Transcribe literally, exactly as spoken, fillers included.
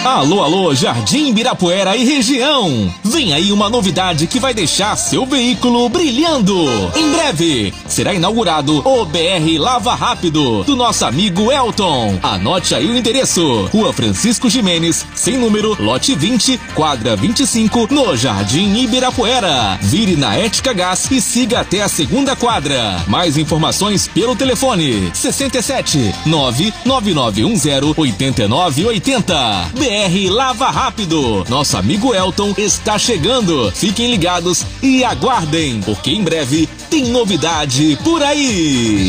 Alô, alô, Jardim Ibirapuera e região. Vem aí uma novidade que vai deixar seu veículo brilhando. Em breve, será inaugurado o B R Lava Rápido, do nosso amigo Elton. Anote aí o endereço: Rua Francisco Gimenez, sem número, lote vinte, quadra vinte e cinco, no Jardim Ibirapuera. Vire na Ética Gás e siga até a segunda quadra. Mais informações pelo telefone sessenta e sete, nove nove nove um zero, oito nove oito zero. B R Lava Rápido. Nosso amigo Elton está chegando. Fiquem ligados e aguardem, porque em breve tem novidade por aí.